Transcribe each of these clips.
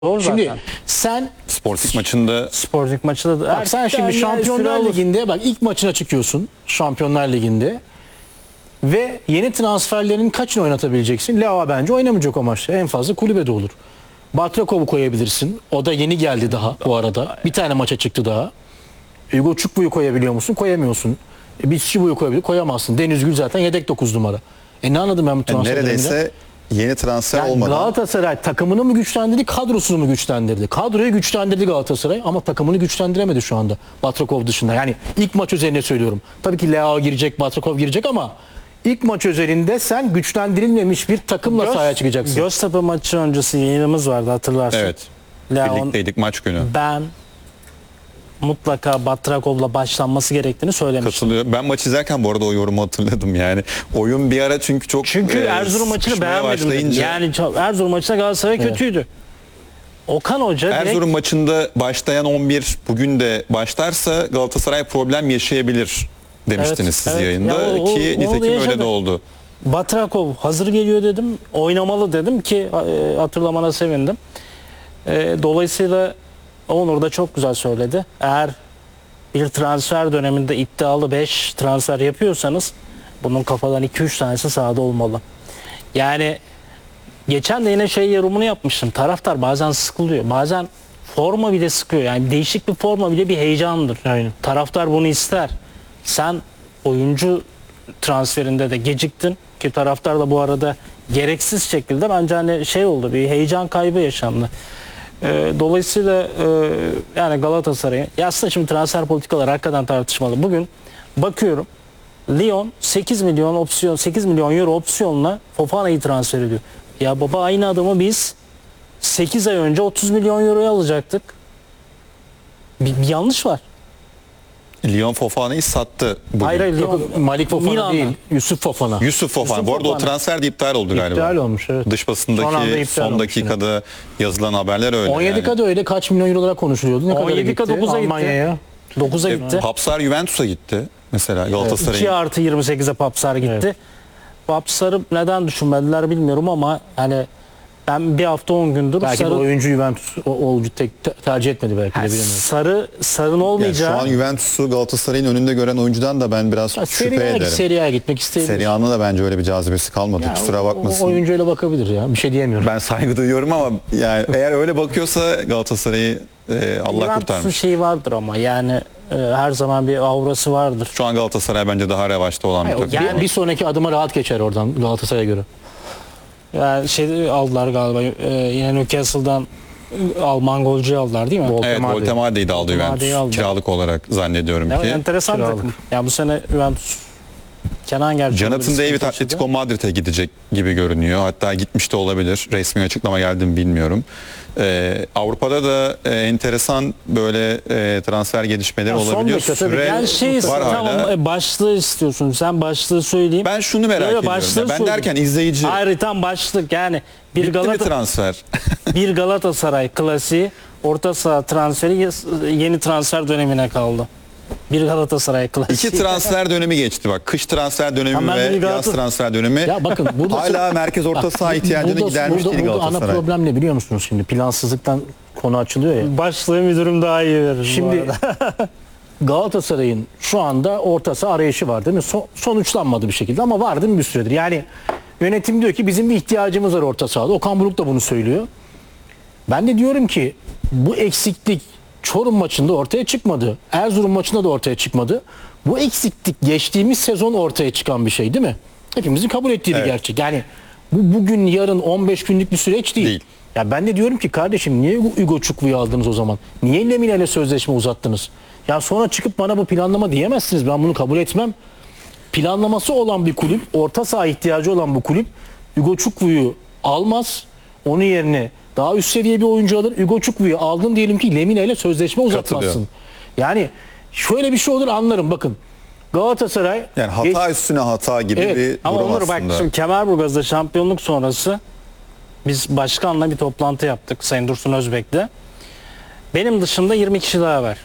Doğru Şimdi zaten. sen Sporting maçında Sporting maçı da bak sen şimdi Şampiyonlar Ligi'nde bak ilk maçına çıkıyorsun Şampiyonlar Ligi'nde ve yeni transferlerin kaçını oynatabileceksin? Leao bence oynamayacak o maçta. En fazla kulübede olur. Batrakov'u koyabilirsin. O da yeni geldi daha bu arada. Bir tane maça çıktı daha. Hugo Çukbu'yu koyabiliyor musun? Koyamıyorsun. Bisçibu'yu koyabiliyor. Koyamazsın. Deniz Gül zaten yedek 9 numara. Ne anladım ben bu transferlerinden? neredeyse yeni transfer Yani olmadan Galatasaray takımını mı güçlendirdi, kadrosunu mu güçlendirdi? Kadroyu güçlendirdi Galatasaray ama takımını güçlendiremedi şu anda Batrakov dışında. Yani ilk maç üzerine söylüyorum. Tabii ki Leao girecek, Batrakov girecek ama ilk maç özelinde sen güçlendirilmemiş bir takımla sahaya çıkacaksın. Göztepe maçı öncesi yayınımız vardı, hatırlarsın. evet Leon, birlikteydik maç günü. ben mutlaka Batrakov'la başlanması gerektiğini söylemiştim. Katılıyor. Ben maç izlerken bu arada o yorumu hatırladım yani. Oyun bir ara çünkü Erzurum maçını sıkışmaya beğenmedim dedim. Yani Erzurum maçında Galatasaray kötüydü. Okan Hoca Erzurum direkt maçında başlayan 11 bugün de başlarsa Galatasaray problem yaşayabilir demiştiniz Evet, siz evet. yayında Ya ki nitekim öyle yaşadı. de oldu. Batrakov hazır geliyor dedim. Oynamalı dedim ki hatırlamana sevindim. Dolayısıyla Onur da çok güzel söyledi. Eğer bir transfer döneminde iddialı 5 transfer yapıyorsanız bunun kafadan 2-3 tanesi sahada olmalı. Yani geçen de yine yorumunu yapmıştım. Taraftar bazen sıkılıyor. Bazen forma bile sıkıyor. Yani değişik bir forma bile bir heyecandır. Aynen. Taraftar bunu ister. Sen oyuncu transferinde de geciktin ki taraftar da bu arada gereksiz şekilde bence hani oldu, bir heyecan kaybı yaşandı. Dolayısıyla yani Galatasaray'ın aslında şimdi transfer politikaları hakikaten tartışmalı. Bugün bakıyorum Lyon 8 milyon euro opsiyonla Fofana'yı transfer ediyor. Ya baba, aynı adamı biz 8 ay önce 30 milyon euroya alacaktık. Bir yanlış var. Lyon Fofana'yı sattı bugün. Hayır, Lyon, Malik Fofana Milan'dan. değil, Yusuf Fofana. Yusuf Fofana. Bu arada o Fofana. transfer de iptal oldu galiba. İptal olmuş, evet. Dış Son anda basındaki iptal son olmuş dakikada yazılan haberler öyle. 17K'da öyle kaç milyon eurolara konuşuluyordu. Ne kadar 17K gitti? 9'a gitti. Almanya'ya. 9'a gitti. Papsar Juventus'a gitti mesela Galatasaray'ın. 2+28'e Papsar gitti. Evet. Papsar'ı neden düşünmediler bilmiyorum ama hani ben bir hafta 10 gündür Belki de sarı, oyuncu Juventus o tercih etmedi belki de bilemiyorum. sarın Yani şu olmayacağı an Juventus'u Galatasaray'ın önünde gören oyuncudan da ben biraz şüphe ederim. Serie A'ya gitmek isteyebilir. Serie A'nın da bence öyle bir cazibesi kalmadı. Ya, Kusura bakmasın. O oyuncuyla bakabilir ya. Bir şey diyemiyorum. Ben saygı duyuyorum ama yani eğer öyle bakıyorsa Galatasaray'ı Allah Juventus'un kurtarmış. şeyi vardır ama yani her zaman bir aurası vardır. Şu an Galatasaray bence daha revaçta olan bir takım. Yani- bir sonraki adıma rahat geçer oradan Galatasaray'a göre. Yani aldılar galiba yine Newcastle'dan Alman golcü aldılar değil mi? Evet, Voltemade'yi de aldı Voltemade'yi Juventus. aldı. Kiralık olarak zannediyorum Ya, ki. enteresan bir Kiralık. takım. Ya bu sene Juventus Kenan gerçi Jonathan David Atletico Madrid'e gidecek gibi görünüyor. Hatta gitmiş de olabilir. Resmi açıklama geldi mi bilmiyorum. Avrupa'da da enteresan böyle transfer gelişmeleri Ya son olabiliyor. dakika tabii. Süre Yani var hala. tamam, başlığı istiyorsun. Sen başlığı söyleyeyim. Ben şunu merak Böyle ediyorum. başlığı Ya. Ben söyleyeyim. derken izleyici Hayır, tam başlık yani bir bitti mi transfer? bir Galatasaray klasiği, orta saha transferi yeni transfer dönemine kaldı. Bir Galatasaray klasiği. İki transfer dönemi geçti bak. Kış transfer dönemi Ama ben ve bir yaz transfer dönemi. Ya bakın burada Hala merkez orta saha ihtiyacını gidermiş değil burada ana Galatasaray. problem ne biliyor musunuz şimdi? Plansızlıktan konu açılıyor ya. Başlığı müdürüm daha iyi verir. Şimdi Galatasaray'ın şu anda orta saha arayışı var değil mi? Sonuçlanmadı bir şekilde ama var değil mi bir süredir? Yani yönetim diyor ki bizim bir ihtiyacımız var orta sahada. Okan Buruk da bunu söylüyor. Ben de diyorum ki bu eksiklik Çorum maçında ortaya çıkmadı. Erzurum maçında da ortaya çıkmadı. Bu eksiklik geçtiğimiz sezon ortaya çıkan bir şey değil mi? Hepimizin kabul ettiği bir gerçek. Yani bu bugün yarın 15 günlük bir süreç değil. Değil. Ya ben de diyorum ki kardeşim niye Hugo Çukbu'yu aldınız o zaman? Niye Lemina ile sözleşme uzattınız? Ya sonra çıkıp bana bu planlama diyemezsiniz. Ben bunu kabul etmem. Planlaması olan bir kulüp, orta saha ihtiyacı olan bu kulüp Hugo Çukbu'yu almaz. Onun yerine daha üst seviye bir oyuncu alır. Hugo Çukbu'yu aldın diyelim ki Lemina ile sözleşme uzatmazsın. Katılıyorum. Yani şöyle bir şey olur anlarım bakın. Galatasaray Yani hata üstüne hata gibi Evet, bir ama durum Onur bak, aslında. şimdi Kemerburgaz'da şampiyonluk sonrası biz başkanla bir toplantı yaptık Sayın Dursun Özbek'le. Benim dışında 20 kişi daha var.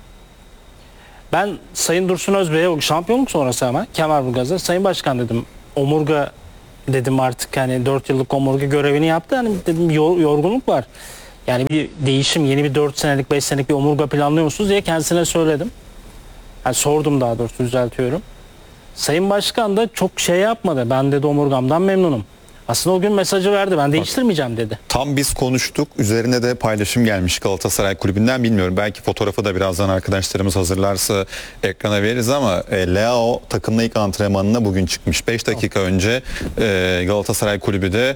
Ben Sayın Dursun Özbek'e şampiyonluk sonrası ama Kemerburgaz'da Sayın Başkan dedim, omurga dedim artık hani 4 yıllık omurga görevini yaptı. Hani dedim yorgunluk var. Yani bir değişim, yeni bir 4 senelik 5 senelik bir omurga planlıyor musunuz diye kendisine söyledim. Yani sordum, daha doğrusu düzeltiyorum. Sayın Başkan da çok şey yapmadı. Ben dedi omurgamdan memnunum. Aslında o gün mesajı verdi. Ben değiştirmeyeceğim dedi. Tam biz konuştuk. Üzerine de paylaşım gelmiş Galatasaray Kulübü'nden. Bilmiyorum. Belki fotoğrafı da birazdan arkadaşlarımız hazırlarsa ekrana veririz ama Leao takımla ilk antrenmanına bugün çıkmış. 5 dakika önce Galatasaray Kulübü de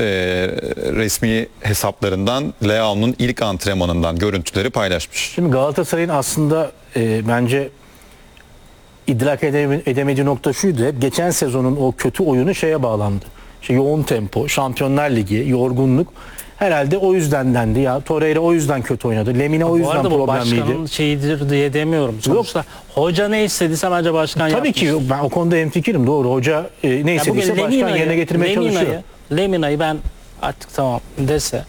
resmi hesaplarından Leao'nun ilk antrenmanından görüntüleri paylaşmış. Şimdi Galatasaray'ın aslında bence idrak edemediği nokta şuydu. Hep geçen sezonun o kötü oyunu şeye bağlandı. İşte yoğun tempo, Şampiyonlar Ligi, yorgunluk. Herhalde o yüzden dendi ya. Torreira o yüzden kötü oynadı. Lemina o Bu yüzden arada bu problemliydi. başkanın şeyidir diye demiyorum. Sonuçta hoca ne istediyse bence başkan Tabii yapmış. ki ben o konuda hemfikirim, doğru. Hoca ne Ya bugün istediyse başkan Lemina'yı- yerine getirmeye çalışıyor. Lemina'yı ben artık tamam dese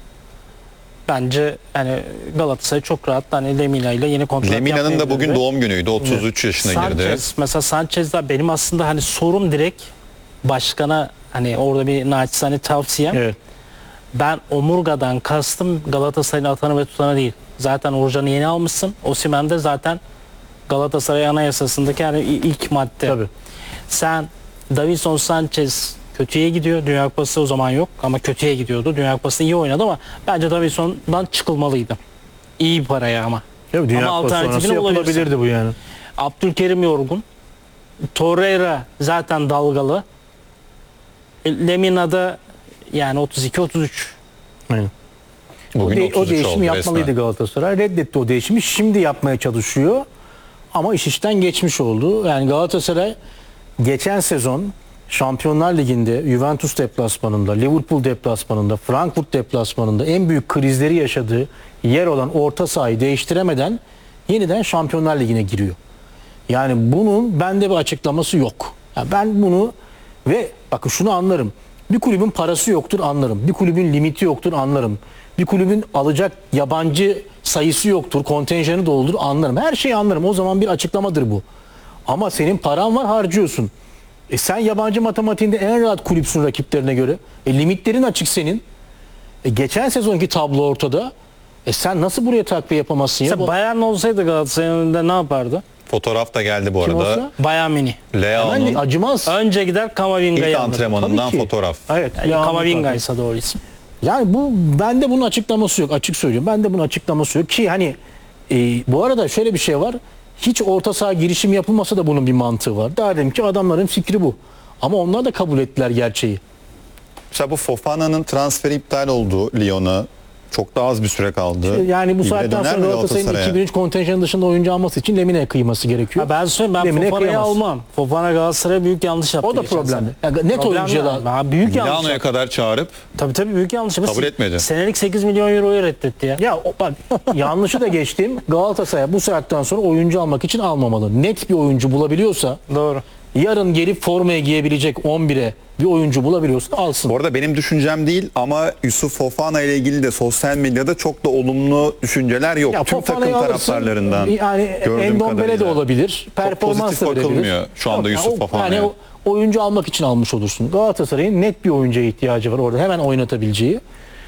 bence hani Galatasaray çok rahat hani Lemina ile yeni kontrat Lemina'nın da bugün yapmayabilirdi. doğum günüydü. 33 yaşına girdi. Sanchez, mesela Sanchez'da benim aslında hani sorum direkt başkana, hani orada bir naçizane tavsiyem. Evet. Ben omurgadan kastım Galatasaray'ın atanı ve tutanı değil. Zaten Uğurcan'ı yeni almışsın. Osimhen de zaten Galatasaray Anayasası'ndaki yani ilk madde. Tabii. Sen Davinson Sanchez kötüye gidiyor. Dünya Kupası o zaman yok ama kötüye gidiyordu. Dünya Kupası iyi oynadı ama bence Davinson'dan çıkılmalıydı. İyi bir paraya ama. Tabii, Dünya Ama Kupası alternatifini sonrası bulabilirsin. yapılabilirdi bu yani. Abdülkerim yorgun. Torreira zaten dalgalı. Lemina'da yani 32-33. Aynen. Bugün o 33 değişimi oldu yapmalıydı resmen. Galatasaray. Reddetti o değişimi. Şimdi yapmaya çalışıyor. Ama iş işten geçmiş oldu. Yani Galatasaray geçen sezon Şampiyonlar Ligi'nde Juventus deplasmanında, Liverpool deplasmanında, Frankfurt deplasmanında en büyük krizleri yaşadığı yer olan orta sahayı değiştiremeden yeniden Şampiyonlar Ligi'ne giriyor. Yani bunun bende bir açıklaması yok. Yani ben bunu ve bakın şunu anlarım. Bir kulübün parası yoktur anlarım. Bir kulübün limiti yoktur anlarım. Bir kulübün alacak yabancı sayısı yoktur, kontenjanı doldur anlarım. Her şeyi anlarım. O zaman bir açıklamadır bu. Ama senin paran var, harcıyorsun. Sen yabancı matematiğinde en rahat kulüpsün rakiplerine göre. Limitlerin açık senin. Geçen sezonki tablo ortada. Sen nasıl buraya takviye yapamazsın ya? Mesela Bayern olsaydı Galatasaray'ın önünde ne yapardı? Fotoğraf da geldi bu Kim arada. olsa? Bayern Mini. Leao'nun Hemen acımaz. Önce gider Kamavinga'yı ilk alır. antrenmanından Tabii ki. fotoğraf. Evet. Yani ya Kamavinga ise doğru isim. Yani bu bende bunun açıklaması yok, açık söylüyorum. Bende bunun açıklaması yok ki hani bu arada şöyle bir şey var. Hiç orta saha girişim yapılmasa da bunun bir mantığı var. Derdim ki adamların fikri bu. Ama onlar da kabul ettiler gerçeği. Mesela bu Fofana'nın transferi iptal oldu Lyon'a. Çok daha az bir süre kaldı. Yani bu İbre saatten döner sonra mi Galatasaray'ın Galatasaray'a? 2003 kontenjanı dışında oyuncu alması için Lemina'ya kıyması gerekiyor. Ha ben söyleyeyim, ben Lemine Fofana'yı kıyamaz. almam. Fofana Galatasaray'a büyük yanlış yaptı. O da geçen problemli. sene. Yani net Problem oyuncuya yani. da Ha, büyük yanlış Milano'ya yaptı. kadar çağırıp Tabii büyük yanlış. Kabul etmedi. Senelik 8 milyon euroyu reddetti ya. ya bak yanlışı da geçtim. Galatasaray bu saatten sonra oyuncu almak için almamalı. Net bir oyuncu bulabiliyorsa Doğru. yarın gelip formaya giyebilecek 11'e bir oyuncu bulabiliyorsa alsın. Bu arada benim düşüncem değil ama Yusuf Fofana ile ilgili de sosyal medyada çok da olumlu düşünceler yok. Ya Tüm takım Fofana'yı alırsın. taraftarlarından Yani gördüğüm Endombele de kadarıyla. olabilir. Performans pozitif da verebilir. bakılmıyor şu anda Yok, Yusuf Fofana'ya. Yani oyuncu almak için almış olursun. Galatasaray'ın net bir oyuncuya ihtiyacı var orada. Hemen oynatabileceği.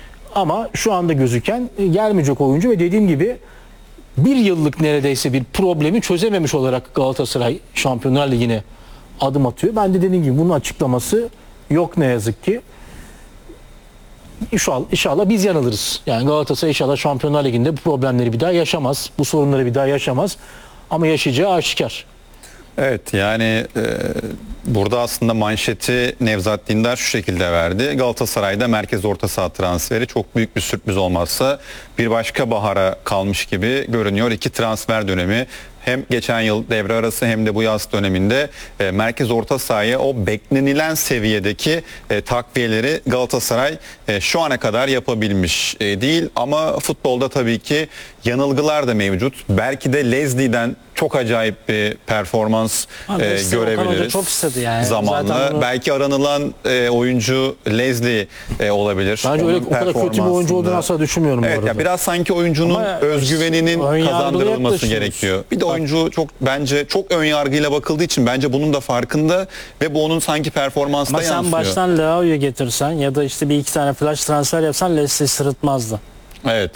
Ama şu anda gözüken gelmeyecek oyuncu ve dediğim gibi bir yıllık neredeyse bir problemi çözememiş olarak Galatasaray Şampiyonlar Ligi'ne adım atıyor. Ben de dediğim gibi bunun açıklaması yok ne yazık ki. İnşallah biz yanılırız. Yani Galatasaray inşallah Şampiyonlar Ligi'nde bu problemleri bir daha yaşamaz. Bu sorunları bir daha yaşamaz. Ama yaşayacağı aşikar. Evet yani burada aslında manşeti Nevzat Dindar şu şekilde verdi. Galatasaray'da merkez orta saha transferi çok büyük bir sürpriz olmazsa bir başka bahara kalmış gibi görünüyor. İki transfer dönemi hem geçen yıl devre arası hem de bu yaz döneminde merkez orta sahaya o beklenilen seviyedeki takviyeleri Galatasaray şu ana kadar yapabilmiş değil. Ama futbolda tabii ki yanılgılar da mevcut. Belki de Leslie'den çok acayip bir performans Leslie'yi Okan Hoca görebiliriz. çok istedi yani. Zamanla. Zaten bunu- Belki aranılan oyuncu Leslie olabilir. Bence öyle Onun o kadar kötü bir oyuncu performansında. olduğunu asla düşünmüyorum bu Evet arada. ya biraz sanki oyuncunun Ama özgüveninin ön yargılı kazandırılması yaklaşıyoruz. gerekiyor. Bir de oyuncu çok bence çok ön yargıyla bakıldığı için bence bunun da farkında ve bu onun sanki performansına Ama sen yansıyor. baştan Leao'yu getirsen ya da işte bir iki tane flash transfer yapsan Leslie'yi sırıtmazdı. Evet,